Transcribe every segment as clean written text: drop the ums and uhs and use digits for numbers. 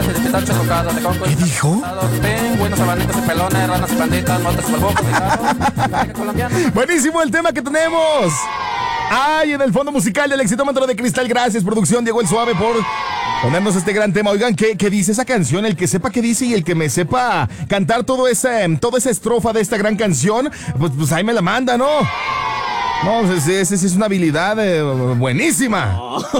y de pitacho tocado, de conco. ¿Qué dijo? Buenos abanitos y pelones, ranas y panditas, motas y barbujos y colombiano. Buenísimo el tema que tenemos. Ay, en el fondo musical del Exitómetro de Cristal. Gracias, producción Diego el Suave, por ponernos este gran tema. Oigan, ¿qué dice esa canción? El que sepa qué dice y el que me sepa cantar toda esa estrofa de esta gran canción, pues ahí me la manda, ¿no? No, esa es una habilidad buenísima.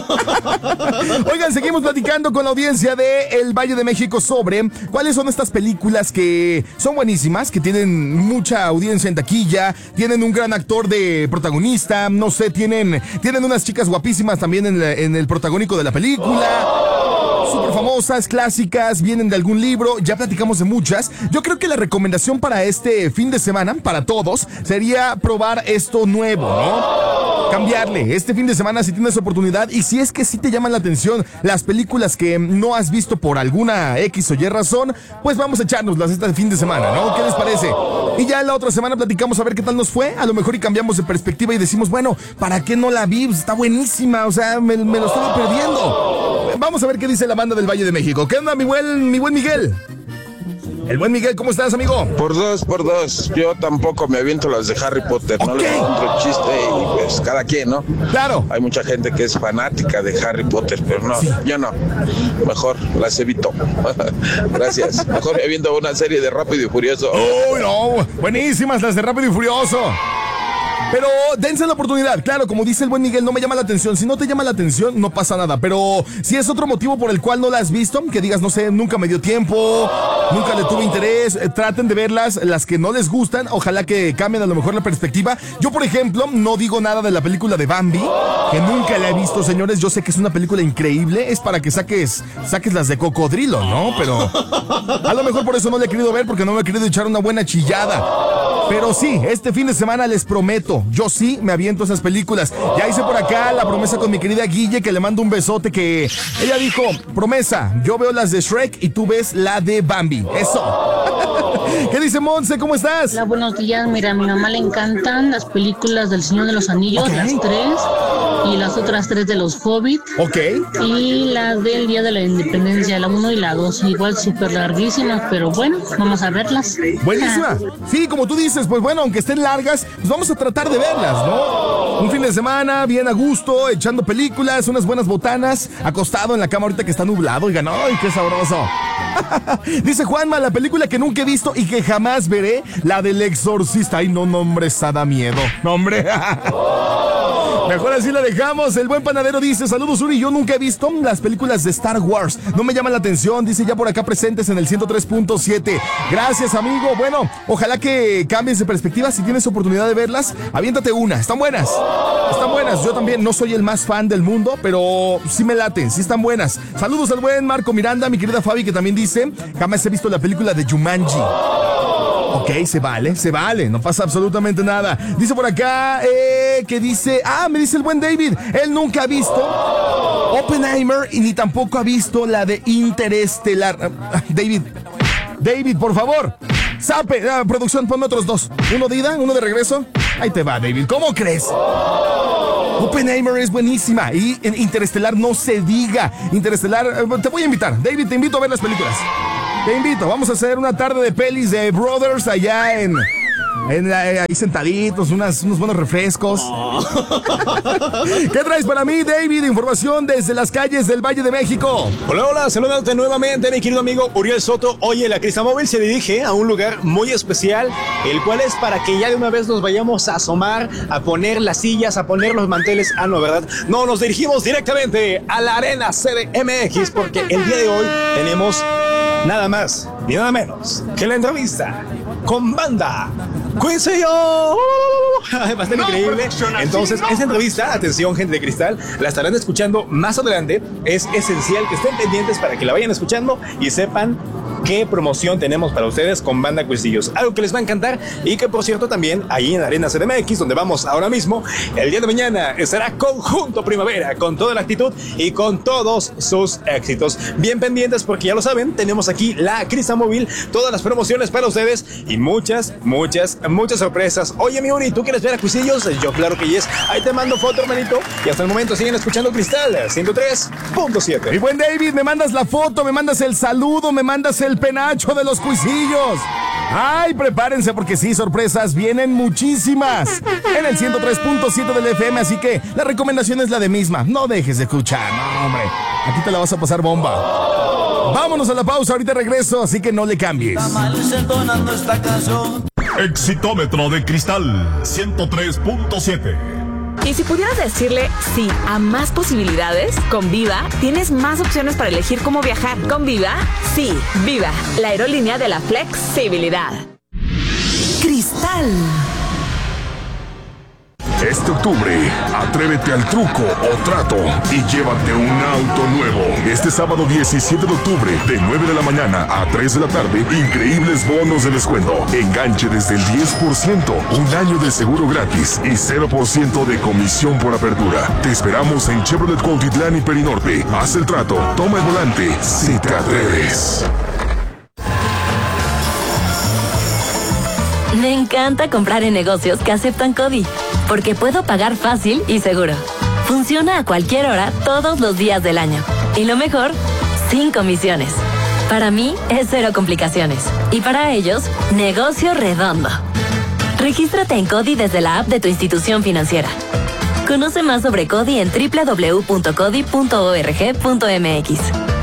Oigan, seguimos platicando con la audiencia de El Valle de México sobre cuáles son estas películas que son buenísimas, que tienen mucha audiencia en taquilla, tienen un gran actor de protagonista, no sé, tienen unas chicas guapísimas también en el protagónico de la película. Súper famosas, clásicas, vienen de algún libro, ya platicamos de muchas. Yo creo que la recomendación para este fin de semana, para todos, sería probar esto nuevo, ¿no? Cambiarle este fin de semana si tienes oportunidad, y si es que sí te llaman la atención las películas que no has visto por alguna X o Y razón, pues vamos a echárnoslas este fin de semana, ¿no? ¿Qué les parece? Y ya la otra semana platicamos a ver qué tal nos fue, a lo mejor y cambiamos de perspectiva y decimos, bueno, ¿para qué no la vi? Está buenísima, o sea, me lo estaba perdiendo. Vamos a ver qué dice la banda del Valle de México. ¿Qué onda, mi buen Miguel? El buen Miguel, ¿cómo estás, amigo? Por dos. Yo tampoco me aviento las de Harry Potter. Okay. No le encuentro chiste y pues cada quien, ¿no? Claro. Hay mucha gente que es fanática de Harry Potter, pero no, sí. Yo no. Mejor las evito. Gracias. Mejor me aviento una serie de Rápido y Furioso. ¡Oh, no! Buenísimas las de Rápido y Furioso. Pero dense la oportunidad, claro, como dice el buen Miguel, no me llama la atención. Si no te llama la atención, no pasa nada. Pero si es otro motivo por el cual no la has visto, que digas, no sé, nunca me dio tiempo, nunca le tuve interés, traten de verlas, las que no les gustan, ojalá que cambien a lo mejor la perspectiva. Yo, por ejemplo, no digo nada de la película de Bambi, que nunca la he visto, señores. Yo sé que es una película increíble, es para que saques las de cocodrilo, ¿no? Pero a lo mejor por eso no la he querido ver, porque no me he querido echar una buena chillada. Pero sí, este fin de semana les prometo, yo sí me aviento esas películas. Ya hice por acá la promesa con mi querida Guille, que le mando un besote, que ella dijo, promesa, yo veo las de Shrek y tú ves la de Bambi. Eso. ¿Qué dice Monse? ¿Cómo estás? Hola, buenos días. Mira, a mi mamá le encantan las películas del Señor de los Anillos, Okay. las 3, y las otras 3 de los Hobbit. Ok. Y la del Día de la Independencia, la 1 y la 2, igual súper larguísimas, pero bueno, vamos a verlas. Buenísima. Sí, como tú dices, pues bueno, aunque estén largas, pues vamos a tratar de verlas, ¿no? Un fin de semana, bien a gusto, echando películas, unas buenas botanas, acostado en la cama ahorita que está nublado, oigan, ¡ay, qué sabroso! Dice Juanma, la película que nunca he visto y que jamás veré, la del Exorcista. Ay, no, hombre, esa da miedo. No, hombre. Mejor así la dejamos. El buen panadero dice, saludos Uri, yo nunca he visto las películas de Star Wars, no me llaman la atención, dice ya por acá presentes en el 103.7. Gracias, amigo. Bueno, ojalá que cambies de perspectiva. Si tienes oportunidad de verlas, aviéntate una, están buenas. Yo también no soy el más fan del mundo, pero sí me laten, sí están buenas. Saludos al buen Marco Miranda, mi querida Fabi, que también dice, jamás he visto la película de Jumanji. Ok, se vale, no pasa absolutamente nada. Dice por acá, que dice, me dice el buen David, él nunca ha visto Oppenheimer y ni tampoco ha visto la de Interestelar. David, por favor, sape, producción, ponme otros dos. Uno de ida, uno de regreso. Ahí te va, David, ¿cómo crees? Oppenheimer es buenísima y en Interestelar no se diga. Interestelar, te voy a invitar, David, te invito a ver las películas. Te invito, vamos a hacer una tarde de pelis de Brothers allá ahí sentaditos, unos buenos refrescos. ¿Qué traes para mí, David? Información desde las calles del Valle de México. Hola, saludándote nuevamente, mi querido amigo Uriel Soto. Oye, la Cristamóvil se dirige a un lugar muy especial, el cual es para que ya de una vez nos vayamos a asomar, a poner las sillas, a poner los manteles. No, ¿verdad? No, nos dirigimos directamente a la Arena CDMX, porque el día de hoy tenemos nada más ni nada menos que la entrevista con banda Quincy Yo. Bastante increíble. Entonces, esta entrevista, atención, gente de cristal, la estarán escuchando más adelante. Es esencial que estén pendientes para que la vayan escuchando y sepan qué promoción tenemos para ustedes con Banda Cuisillos. Algo que les va a encantar y que, por cierto, también ahí en Arena CDMX, donde vamos ahora mismo, el día de mañana estará Conjunto Primavera con toda la actitud y con todos sus éxitos. Bien pendientes porque ya lo saben, tenemos aquí la Cristamóvil, todas las promociones para ustedes y muchas sorpresas. Oye, mi Uri, ¿tú quieres ver a Cuisillos? Yo claro que yes. Ahí te mando foto, hermanito. Y hasta el momento siguen escuchando Cristal 103.7. Mi buen David, me mandas la foto, me mandas el saludo, me mandas el penacho de los Cuisillos. Ay, prepárense porque sí, sorpresas vienen muchísimas en el 103.7 del FM, así que la recomendación es la de misma. No dejes de escuchar, no, hombre. Aquí te la vas a pasar bomba. Vámonos a la pausa, ahorita regreso, así que no le cambies. Exitómetro de Cristal 103.7. Y si pudieras decirle sí a más posibilidades, con Viva tienes más opciones para elegir cómo viajar. Con Viva, sí, Viva, la aerolínea de la flexibilidad. Cristal. Este octubre, atrévete al truco o trato y llévate un auto nuevo. Este sábado 17 de octubre, de 9 de la mañana a 3 de la tarde, increíbles bonos de descuento. Enganche desde el 10%, un año de seguro gratis y 0% de comisión por apertura. Te esperamos en Chevrolet Cuautitlán y Perinorte. Haz el trato, toma el volante, si te atreves. Me encanta comprar en negocios que aceptan CODI, porque puedo pagar fácil y seguro. Funciona a cualquier hora, todos los días del año. Y lo mejor, sin comisiones. Para mí, es cero complicaciones. Y para ellos, negocio redondo. Regístrate en CODI desde la app de tu institución financiera. Conoce más sobre CODI en www.codi.org.mx.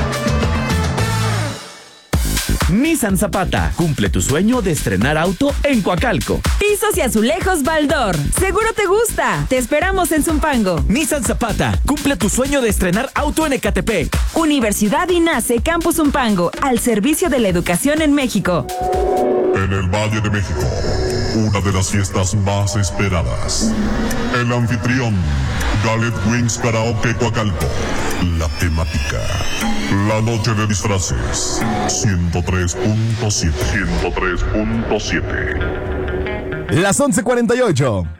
Nissan Zapata, cumple tu sueño de estrenar auto en Coacalco. Pisos y azulejos Baldor, seguro te gusta. Te esperamos en Zumpango. Nissan Zapata, cumple tu sueño de estrenar auto en Ecatepec. Universidad INACE Campus Zumpango, al servicio de la educación en México. En el Valle de México, una de las fiestas más esperadas. El anfitrión, Galet Wings Karaoke Coacalco. La temática, la noche de disfraces. 103.7. Las 11:48.